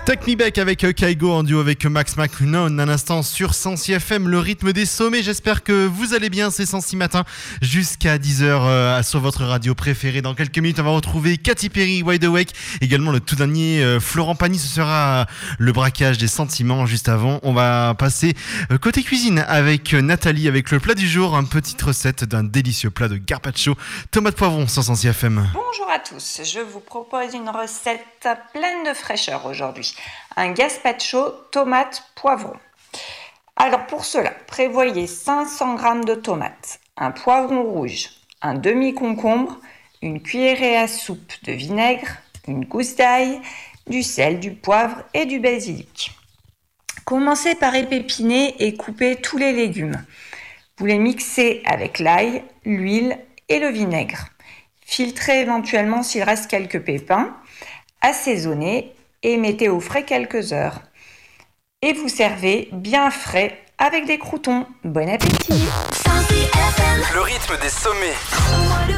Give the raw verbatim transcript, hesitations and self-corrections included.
Take Me Back avec Kaigo en duo avec Max McNone un instant sur Sensi F M, le rythme des sommets. J'espère que vous allez bien, c'est Sensi Matin jusqu'à dix heures euh, sur votre radio préférée. Dans quelques minutes, on va retrouver Katy Perry, Wide Awake. Également le tout dernier euh, Florent Pagny, ce sera euh, le braquage des sentiments. Juste avant, on va passer euh, côté cuisine avec euh, Nathalie, avec le plat du jour, une petite recette d'un délicieux plat de gazpacho, tomate poivron sur Sensi F M. Bonjour à tous, je vous propose une recette pleine de fraîcheur aujourd'hui. Un gazpacho tomate poivron. Alors pour cela, prévoyez cinq cents grammes de tomates, un poivron rouge, un demi-concombre, une cuillerée à soupe de vinaigre, une gousse d'ail, du sel, du poivre et du basilic. Commencez par épépiner et couper tous les légumes. Vous les mixez avec l'ail, l'huile et le vinaigre. Filtrez éventuellement s'il reste quelques pépins, assaisonnez et mettez au frais quelques heures. Et vous servez bien frais avec des croûtons. Bon appétit! Le rythme des sommets.